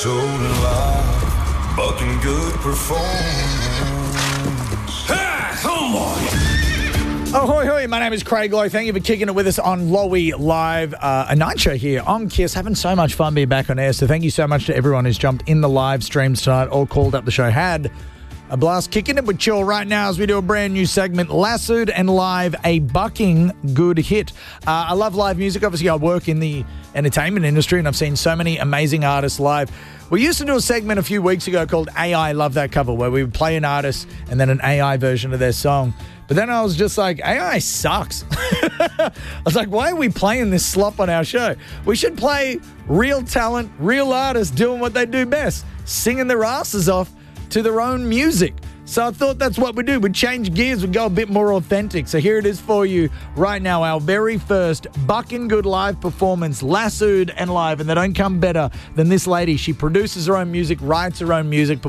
so live, bucking good performance. Ha! Come on! Oh, hoi, hoi. My name is Craig Lowe. Thank you for kicking it with us on Lowy Live, a night show here on KISS. Having so much fun being back on air. So thank you so much to everyone who's jumped in the live streams tonight or called up the show. Had a blast kicking it with Chill right now as we do a brand new segment, Lassoed and Live, a bucking good hit. I love live music. Obviously, I work in the entertainment industry and I've seen so many amazing artists live. We used to do a segment a few weeks ago called AI Love That Cover, where we would play an artist and then an AI version of their song. But then I was just like, AI sucks. I was like, why are we playing this slop on our show? We should play real talent, real artists doing what they do best, singing their asses off to their own music. So I thought that's what we'd do. We'd change gears, we'd go a bit more authentic. So here it is for you right now, our very first bucking good live performance, Lassoed and Live. And they don't come better than this lady. She produces her own music, writes her own music,